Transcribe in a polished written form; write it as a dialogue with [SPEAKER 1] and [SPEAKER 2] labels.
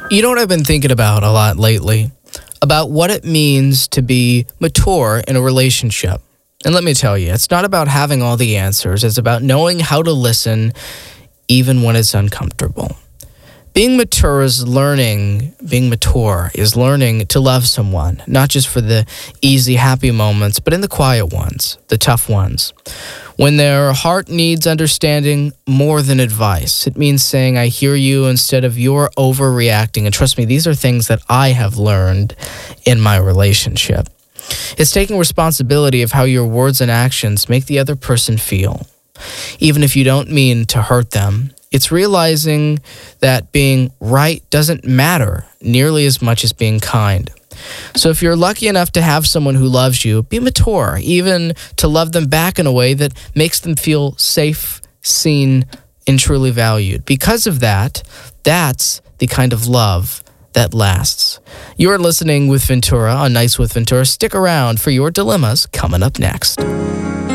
[SPEAKER 1] You know what I've been thinking about a lot lately? About what it means to be mature in a relationship. And let me tell you, it's not about having all the answers. It's about knowing how to listen even when it's uncomfortable. Being mature is learning to love someone, not just for the easy, happy moments, but in the quiet ones, the tough ones. When their heart needs understanding more than advice, it means saying, I hear you instead of you're overreacting. And trust me, these are things that I have learned in my relationship. It's taking responsibility of how your words and actions make the other person feel. Even if you don't mean to hurt them, it's realizing that being right doesn't matter nearly as much as being kind. So if you're lucky enough to have someone who loves you, be mature, even to love them back in a way that makes them feel safe, seen, and truly valued. Because of that, that's the kind of love that lasts. You're listening with Ventura on Nights with Ventura. Stick around for your dilemmas coming up next.